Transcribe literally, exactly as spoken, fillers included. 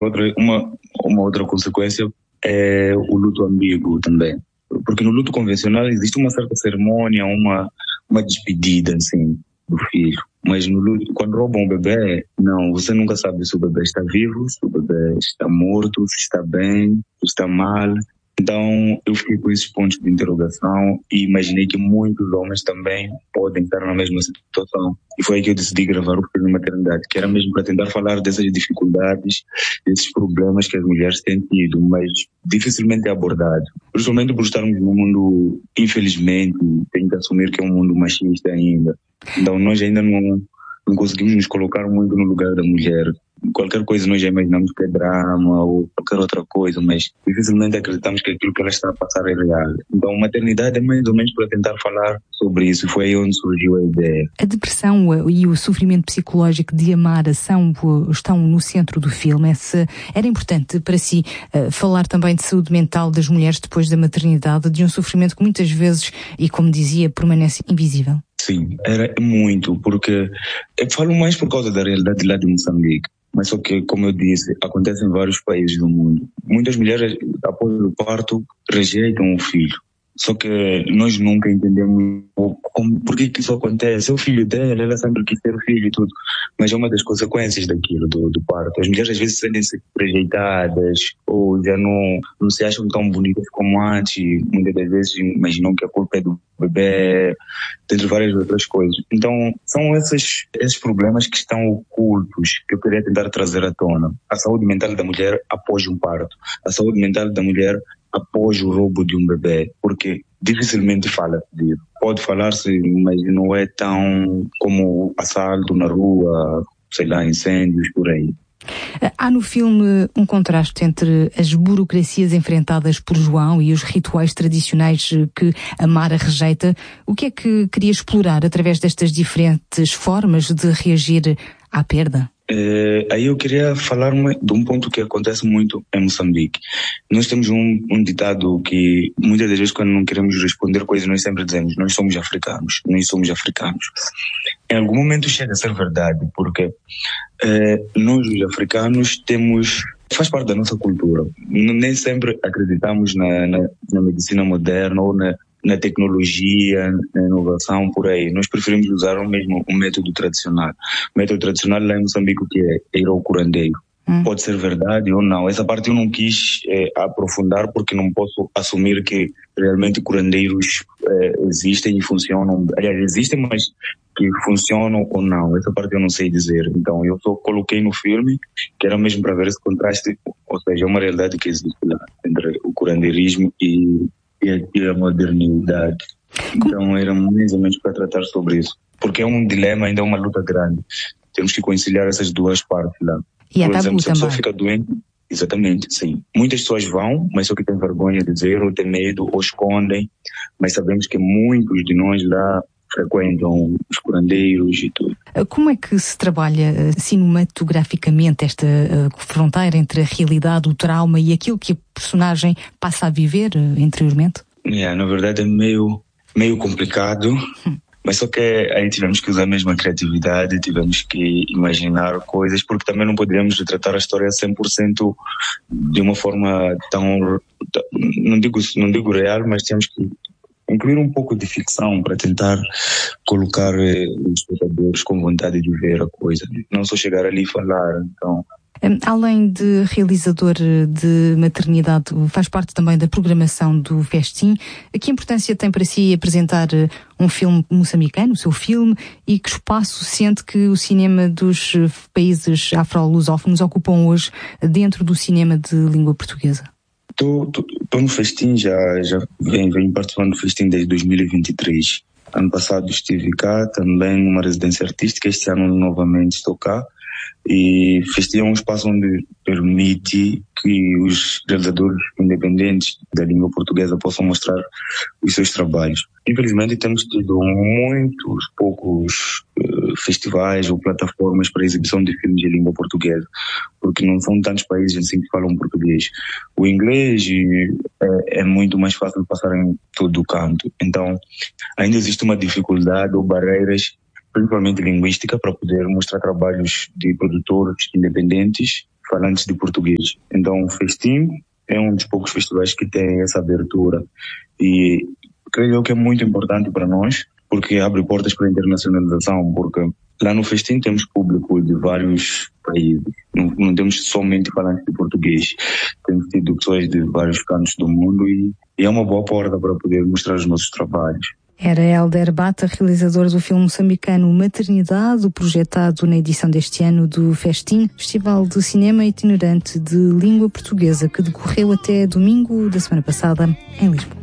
Outra, uma, uma outra consequência é o luto ambíguo também. Porque no luto convencional existe uma certa cerimônia, uma, uma despedida, assim, do filho. Mas no luto, quando roubam um bebê, não, você nunca sabe se o bebê está vivo, se o bebê está morto, se está bem, se está mal. Então, eu fiquei com esses pontos de interrogação e imaginei que muitos homens também podem estar na mesma situação. E foi aí que eu decidi gravar o filme Maternidade, que era mesmo para tentar falar dessas dificuldades, desses problemas que as mulheres têm tido, mas dificilmente é abordado. Principalmente por estarmos num mundo, infelizmente, tenho que assumir que é um mundo machista ainda. Então, nós ainda não, não conseguimos nos colocar muito no lugar da mulher. Qualquer coisa nós já imaginamos que é drama ou qualquer outra coisa, mas dificilmente acreditamos que aquilo que ela está a passar é real. Então, maternidade é mais ou menos para tentar falar sobre isso. Foi aí onde surgiu a ideia. A depressão e o sofrimento psicológico de amar são, estão no centro do filme. Esse, era importante para si uh, falar também de saúde mental das mulheres depois da maternidade, de um sofrimento que muitas vezes, e como dizia, permanece invisível? Sim, era muito, porque eu falo mais por causa da realidade lá de Moçambique. Mas só que, como eu disse, acontece em vários países do mundo. Muitas mulheres, após o parto, rejeitam o filho. Só que nós nunca entendemos como, por que, que isso acontece. É o filho dela, ela sempre quis ter o filho e tudo. Mas é uma das consequências daquilo, do, do parto. As mulheres às vezes sentem-se rejeitadas ou já não, não se acham tão bonitas como antes. Muitas das vezes imaginam que a culpa é do bebê, entre várias outras coisas. Então, são esses, esses problemas que estão ocultos que eu queria tentar trazer à tona. A saúde mental da mulher após um parto. A saúde mental da mulher após o roubo de um bebê, porque dificilmente fala disso. Pode falar-se, mas não é tão como assalto na rua, sei lá, incêndios, por aí. Há no filme um contraste entre as burocracias enfrentadas por João e os rituais tradicionais que a Mara rejeita. O que é que queria explorar através destas diferentes formas de reagir à perda? É, aí eu queria falar de um ponto que acontece muito em Moçambique. Nós temos um, um ditado que muitas das vezes quando não queremos responder coisas nós sempre dizemos: nós somos africanos, nós somos africanos. Em algum momento chega a ser verdade, porque é, nós os africanos temos, faz parte da nossa cultura. Nem sempre acreditamos na, na, na medicina moderna ou na na tecnologia, na inovação, por aí. Nós preferimos usar o mesmo o método tradicional. O método tradicional lá em Moçambique, que é ir ao curandeiro. Hum. Pode ser verdade ou não. Essa parte eu não quis é, aprofundar porque não posso assumir que realmente curandeiros é, existem e funcionam. Aliás, existem, mas que funcionam ou não. Essa parte eu não sei dizer. Então, eu só coloquei no filme que era mesmo para ver esse contraste, ou seja, é uma realidade que existe lá entre o curandeirismo e E a, e a modernidade. Então era mais ou menos para tratar sobre isso. Porque é um dilema, ainda é uma luta grande. Temos que conciliar essas duas partes lá. E é Por exemplo, tabu se a pessoa também. fica doente, exatamente, sim. Muitas pessoas vão, mas só que têm vergonha de dizer, ou têm medo, ou escondem. Mas sabemos que muitos de nós lá frequentam os curandeiros e tudo. Como é que se trabalha cinematograficamente esta uh, fronteira entre a realidade, o trauma e aquilo que a personagem passa a viver uh, interiormente? Yeah, na verdade é meio, meio complicado, hum. Mas só que aí tivemos que usar mesmo a criatividade, tivemos que imaginar coisas, porque também não poderíamos retratar a história cem por cento de uma forma tão, não digo, não digo real, mas tínhamos que incluir um pouco de ficção para tentar colocar eh, os espectadores com vontade de ver a coisa, não só chegar ali e falar. Então, além de realizador de maternidade, faz parte também da programação do Festim. Que importância tem para si apresentar um filme moçambicano, o seu filme, e que espaço sente que o cinema dos países afro-lusófonos ocupam hoje dentro do cinema de língua portuguesa? Estou no Festim, já, já venho, venho participando do Festim desde dois mil e vinte e três. Ano passado estive cá, também numa residência artística, este ano novamente estou cá. E Festim é um espaço onde permite que os realizadores independentes da língua portuguesa possam mostrar os seus trabalhos. Infelizmente temos tido muitos poucos uh, festivais ou plataformas para exibição de filmes de língua portuguesa, porque não são tantos países assim que falam português. O inglês é, é muito mais fácil de passar em todo o canto. Então ainda existe uma dificuldade ou barreiras, principalmente linguística, para poder mostrar trabalhos de produtores independentes falantes de português. Então o Festim é um dos poucos festivais que tem essa abertura e creio eu que é muito importante para nós, porque abre portas para a internacionalização, porque lá no Festim temos público de vários países, não, não temos somente falantes de português, temos tido pessoas de vários cantos do mundo e, e é uma boa porta para poder mostrar os nossos trabalhos. Era Hélder Bata, realizador do filme moçambicano Maternidade, projetado na edição deste ano do Festim, Festival de Cinema Itinerante de Língua Portuguesa, que decorreu até domingo da semana passada em Lisboa.